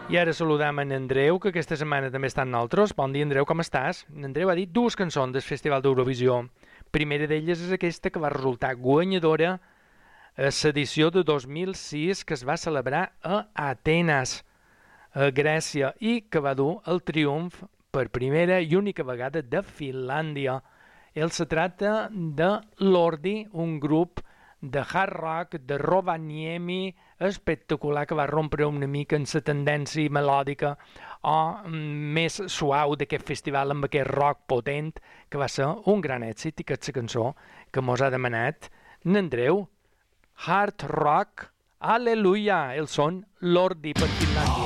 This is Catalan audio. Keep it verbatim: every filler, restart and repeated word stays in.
I ara saludam en Andreu, que aquesta setmana també està amb nosaltres. Bon dia, Andreu, com estàs? En Andreu ha dit dues cançons del Festival d'Eurovisió. Primera d'elles és aquesta que va resultar guanyadora a l'edició de dos mil sis que es va celebrar a Atenes, a Grècia, i que va dur el triomf per primera i única vegada de Finlàndia. El se tracta de Lordi, un grup de hard rock, de Rovaniemi, espectacular, que va rompre una mica en la tendència melòdica o més suau d'aquest festival amb aquest rock potent, que va ser un gran èxit, i que és la cançó que mos ha demanat n'Andreu. Hard rock, aleluia, el son Lordi per Finlàndia.